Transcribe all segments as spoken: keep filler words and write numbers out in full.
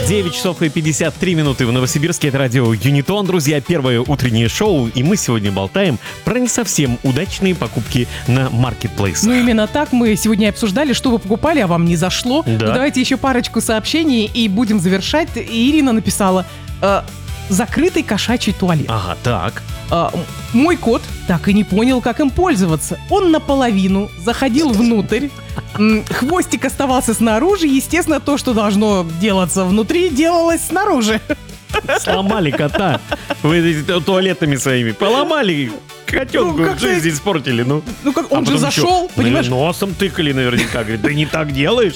девять часов и пятьдесят три минуты в Новосибирске. Это радио Юнитон, друзья, первое утреннее шоу. И мы сегодня болтаем про не совсем удачные покупки на маркетплейсах. Ну, именно так мы сегодня обсуждали, что вы покупали, а вам не зашло. Да. Ну, давайте еще парочку сообщений и будем завершать. И Ирина написала: э, закрытый кошачий туалет. Ага, так. Э, мой кот так и не понял, как им пользоваться. Он наполовину заходил внутрь, м, хвостик оставался снаружи. Естественно, то, что должно делаться внутри, делалось снаружи. Сломали кота. Вы этими туалетами своими поломали. Котенку Ну, как жизнь ты- испортили. Ну, Ну, как А он же потом зашел, что? понимаешь? Носом тыкали наверняка. Говорит, да не так делаешь.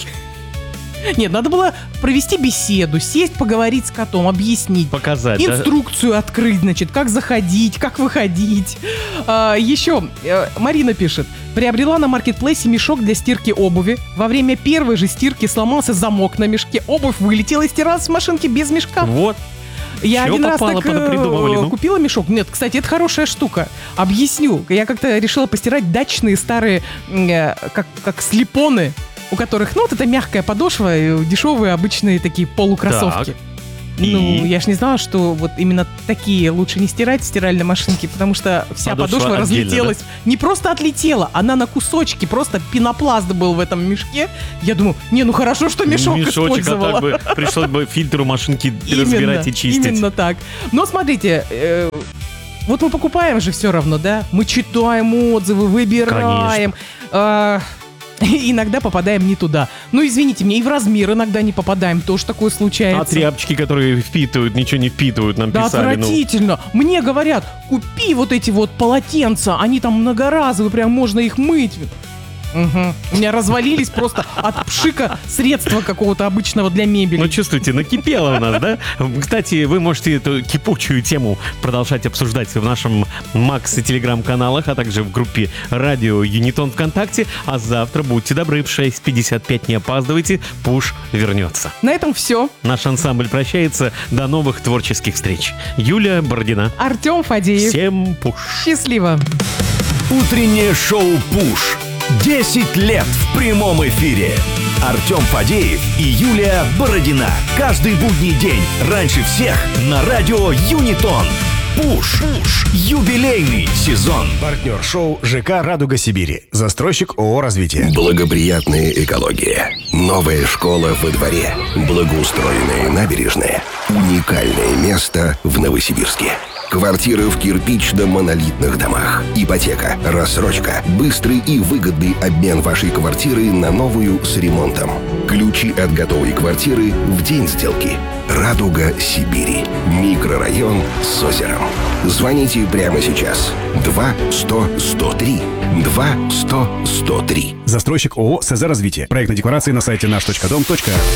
Нет, надо было провести беседу, сесть, поговорить с котом, объяснить. Показать, да? Инструкцию открыть, значит, как заходить, как выходить. А, еще э, Марина пишет: приобрела на маркетплейсе мешок для стирки обуви. Во время первой же стирки сломался замок на мешке. Обувь вылетела и стиралась с машинки без мешка. Вот. Я Чё один раз попало, так э, понапридумывали, ну? купила мешок. Нет, кстати, это хорошая штука. Объясню. Я как-то решила постирать дачные старые, э, как, как слипоны, у которых, ну, вот это мягкая подошва, и дешевые обычные такие полукроссовки. Так. Ну, И? я ж не знала, что вот именно такие лучше не стирать в стиральной машинке, потому что вся Подошва подошва, отдельно, разлетелась. Не просто отлетела, она на кусочки, просто пенопласт был в этом мешке. Я думаю, не, ну хорошо, что мешок Мешочек, а использовала. так бы пришлось бы фильтр у машинки Именно, разбирать и чистить. Именно так. Но смотрите, э, вот мы покупаем же все равно, да? Мы читаем отзывы, выбираем. Э, иногда попадаем не туда. Ну, извините меня, и в размер иногда не попадаем. Тоже такое случается. А тряпочки, которые впитывают, ничего не впитывают, нам Да, писали. Ну, отвратительно. Мне говорят, купи вот эти вот полотенца, они там многоразовые, прям можно их мыть. Мгм. У меня развалились просто от пшика средства какого-то обычного для мебели. ну, чувствуете, накипело у нас, да? Кстати, вы можете эту кипучую тему продолжать обсуждать в нашем Макс и Телеграм-каналах, а также в группе Радио Юнитон ВКонтакте. А завтра, будьте добры, в шесть пятьдесят пять не опаздывайте, Пуш вернется. На этом все. Наш ансамбль прощается. До новых творческих встреч. Юлия Бородина. Артем Фадеев. Всем пуш. Счастливо. Утреннее шоу «Пуш». десять лет в прямом эфире. Артем Фадеев и Юлия Бородина. Каждый будний день раньше всех на радио Юнитон. Пуш. Пуш. Юбилейный сезон. Партнер шоу ЖК «Радуга Сибири». Застройщик ООО «Развитие». Благоприятная экология. Новая школа во дворе. Благоустроенные набережные. Уникальное место в Новосибирске. Квартиры в кирпично-монолитных домах. Ипотека, рассрочка, быстрый и выгодный обмен вашей квартиры на новую с ремонтом. Ключи от готовой квартиры в день сделки. «Радуга Сибири». Микрорайон с озером. Звоните прямо сейчас. два сто сто три. два сто сто три. Застройщик ООО «СЗ Развитие». Проектные декларации на сайте наш точка дом точка ру.